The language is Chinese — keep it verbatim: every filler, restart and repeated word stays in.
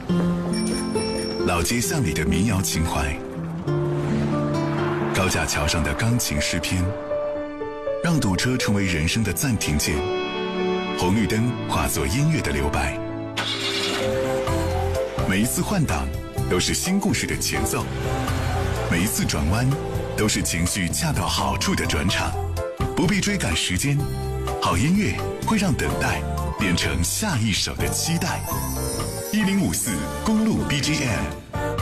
老街巷里的民谣情怀，高架桥上的钢琴诗篇，让堵车成为人生的暂停键，红绿灯化作音乐的留白。每一次换挡都是新故事的前奏，每一次转弯都是情绪恰到好处的转场。不必追赶时间，好音乐会让等待变成下一首的期待。一零五四公路 B G M。